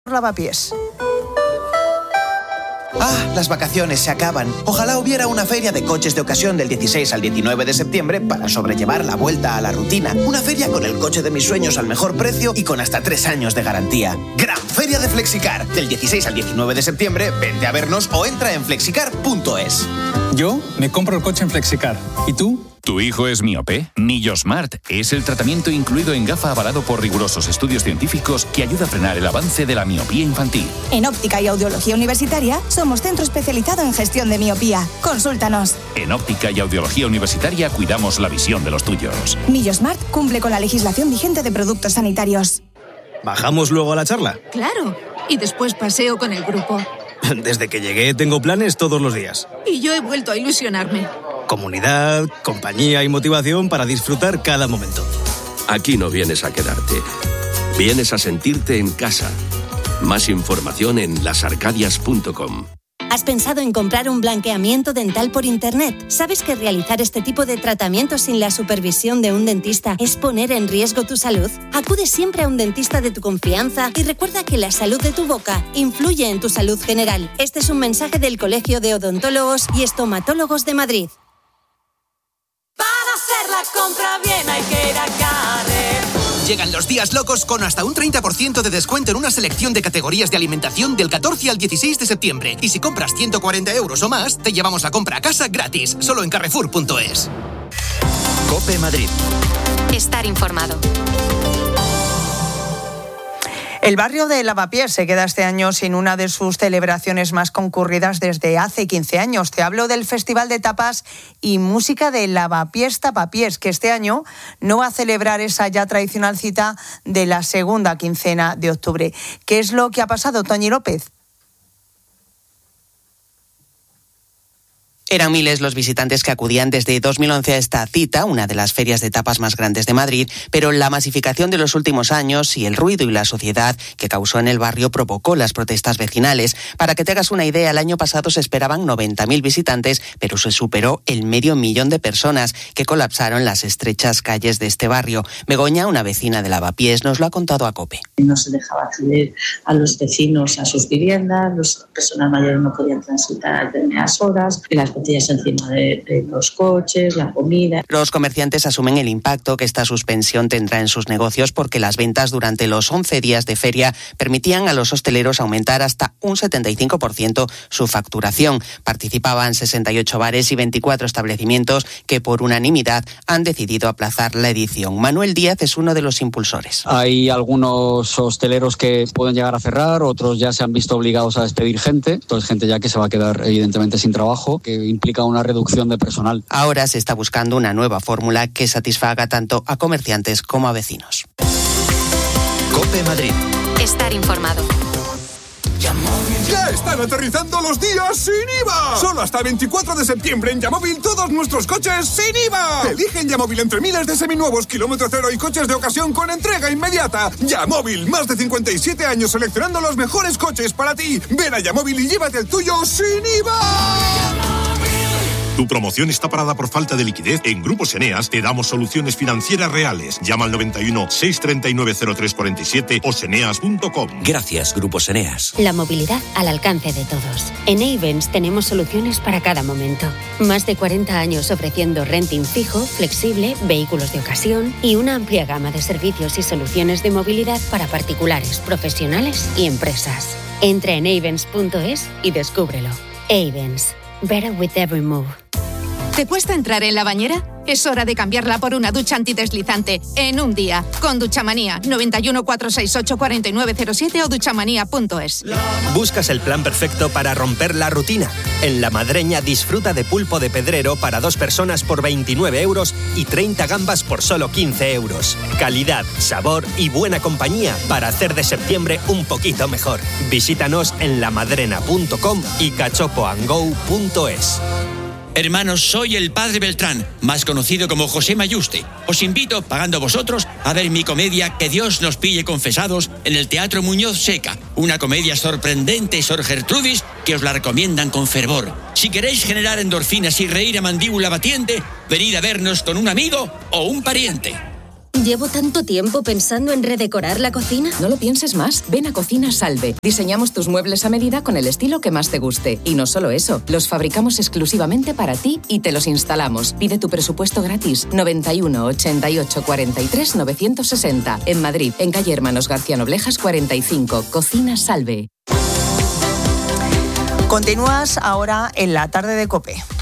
Lavapiés. Las vacaciones se acaban. Ojalá hubiera una feria de coches de ocasión del 16 al 19 de septiembre para sobrellevar la vuelta a la rutina. Una feria con el coche de mis sueños al mejor precio y con hasta 3 años de garantía. Gran Feria de Flexicar. Del 16 al 19 de septiembre, vente a vernos o entra en flexicar.es. Yo me compro el coche en Flexicar. ¿Y tú? ¿Tu hijo es miope? Millosmart es el tratamiento incluido en gafa avalado por rigurosos estudios científicos que ayuda a frenar el avance de la miopía infantil. En Óptica y Audiología Universitaria somos centro especializado en gestión de miopía. Consúltanos. En Óptica y Audiología Universitaria cuidamos la visión de los tuyos. Millosmart cumple con la legislación vigente de productos sanitarios. ¿Bajamos luego a la charla? Claro. Y después paseo con el grupo. Desde que llegué tengo planes todos los días. Y yo he vuelto a ilusionarme. Comunidad, compañía y motivación para disfrutar cada momento. Aquí no vienes a quedarte. Vienes a sentirte en casa. Más información en lasarcadias.com. ¿Has pensado en comprar un blanqueamiento dental por internet? ¿Sabes que realizar este tipo de tratamiento sin la supervisión de un dentista es poner en riesgo tu salud? Acude siempre a un dentista de tu confianza y recuerda que la salud de tu boca influye en tu salud general. Este es un mensaje del Colegio de Odontólogos y Estomatólogos de Madrid. Para hacer la compra bien hay que ir a Carrefour. Llegan los días locos con hasta un 30% de descuento en una selección de categorías de alimentación del 14 al 16 de septiembre. Y si compras 140 euros o más, te llevamos la compra a casa gratis, solo en Carrefour.es. COPE Madrid. Estar informado. El barrio de Lavapiés se queda este año sin una de sus celebraciones más concurridas desde hace 15 años. Te hablo del Festival de Tapas y Música de Lavapiés Tapapiés, que este año no va a celebrar esa ya tradicional cita de la segunda quincena de octubre. ¿Qué es lo que ha pasado, Toñi López? Eran miles los visitantes que acudían desde 2011 a esta cita, una de las ferias de tapas más grandes de Madrid, pero la masificación de los últimos años y el ruido y la suciedad que causó en el barrio provocó las protestas vecinales. Para que te hagas una idea, el año pasado se esperaban 90.000 visitantes, pero se superó el 500.000 de personas que colapsaron las estrechas calles de este barrio. Begoña, una vecina de Lavapiés, nos lo ha contado a COPE. No se dejaba acceder a los vecinos a sus viviendas, las personas mayores no podían transitar a determinadas horas, las botellas encima de los coches, la comida. Los comerciantes asumen el impacto que esta suspensión tendrá en sus negocios porque las ventas durante los 11 días de feria permitían a los hosteleros aumentar hasta un 75% su facturación. Participaban 68 bares y 24 establecimientos que por unanimidad han decidido aplazar la edición. Manuel Díaz es uno de los impulsores. Hay algunos hosteleros que pueden llegar a cerrar, otros ya se han visto obligados a despedir gente, entonces gente ya que se va a quedar evidentemente sin trabajo, que implica una reducción de personal. Ahora se está buscando una nueva fórmula que satisfaga tanto a comerciantes como a vecinos. COPE Madrid. Estar informado. ¡Ya están aterrizando los días sin IVA! Solo hasta el 24 de septiembre en Yamóvil todos nuestros coches sin IVA. Elige en Yamóvil entre miles de seminuevos, kilómetro cero y coches de ocasión con entrega inmediata. Yamóvil, más de 57 años seleccionando los mejores coches para ti. Ven a Yamóvil y llévate el tuyo sin IVA. Tu promoción está parada por falta de liquidez. En Grupos Eneas te damos soluciones financieras reales. Llama al 91 639 0347 o seneas.com. Gracias, Grupos Eneas. La movilidad al alcance de todos. En Ayvens tenemos soluciones para cada momento. Más de 40 años ofreciendo renting fijo, flexible, vehículos de ocasión y una amplia gama de servicios y soluciones de movilidad para particulares, profesionales y empresas. Entra en Ayvens.es y descúbrelo. Ayvens. Better with every move. ¿Te cuesta entrar en la bañera? Es hora de cambiarla por una ducha antideslizante en un día. Con Duchamanía, 91 468 4907 o duchamanía.es. ¿Buscas el plan perfecto para romper la rutina? En La Madreña disfruta de pulpo de pedrero para 2 personas por 29 euros y 30 gambas por solo 15 euros. Calidad, sabor y buena compañía para hacer de septiembre un poquito mejor. Visítanos en lamadrena.com y cachopoandgo.es. Hermanos, soy el Padre Beltrán, más conocido como José Mayuste. Os invito, pagando vosotros, a ver mi comedia Que Dios nos pille confesados en el Teatro Muñoz Seca. Una comedia sorprendente, Sor Gertrudis, que os la recomiendan con fervor. Si queréis generar endorfinas y reír a mandíbula batiente, venid a vernos con un amigo o un pariente. Llevo tanto tiempo pensando en redecorar la cocina. No lo pienses más. Ven a Cocina Salve. Diseñamos tus muebles a medida con el estilo que más te guste. Y no solo eso, los fabricamos exclusivamente para ti y te los instalamos. Pide tu presupuesto gratis. 91 88 43 960. En Madrid, en calle Hermanos García Noblejas 45. Cocina Salve. Continúas ahora en la tarde de COPE.